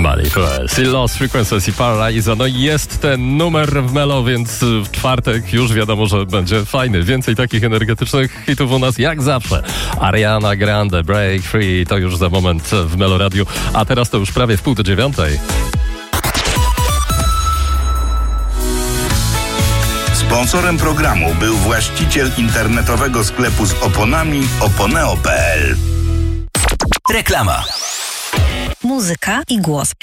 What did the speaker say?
Manifest, Lost Frequencies i Paraliza. No i jest ten numer w Melo, więc w czwartek już wiadomo, że będzie fajny. Więcej takich energetycznych hitów u nas jak zawsze. Ariana Grande, Break Free, to już za moment w Melo Radiu. A teraz to już prawie w 8:30. Sponsorem programu był właściciel internetowego sklepu z oponami oponeo.pl. Reklama. Muzyka i głos